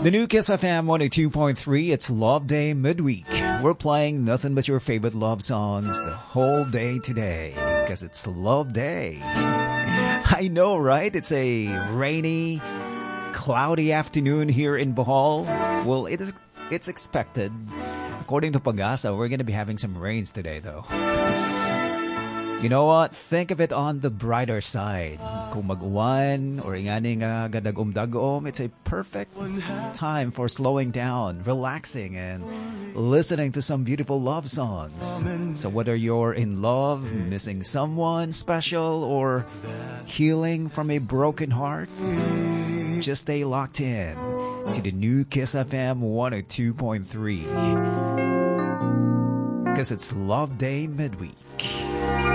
The new Kiss FM 102.3, it's Love Day midweek. We're playing nothing but your favorite love songs the whole day today because it's Love Day. I know, right? It's a rainy, cloudy afternoon here in Bohol. Well, it's expected. According to Pag-asa, we're going to be having some rains today, though. You know what? Think of it on the brighter side. Kung mag-uwan or ingani nga gadagom-dagom, it's a perfect time for slowing down, relaxing, and listening to some beautiful love songs. So whether you're in love, missing someone special, or healing from a broken heart, just stay locked in to the new Kiss FM 102.3. Because it's Love Day midweek.